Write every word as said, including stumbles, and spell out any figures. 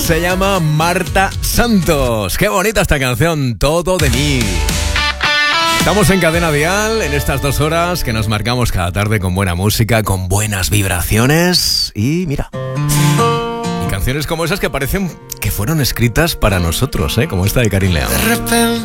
Se llama Marta Santos. Qué bonita esta canción, Todo de mí. Estamos en Cadena Dial en estas dos horas que nos marcamos cada tarde con buena música, con buenas vibraciones y mira, y canciones como esas que parecen que fueron escritas para nosotros, ¿eh? Como esta de Karin León.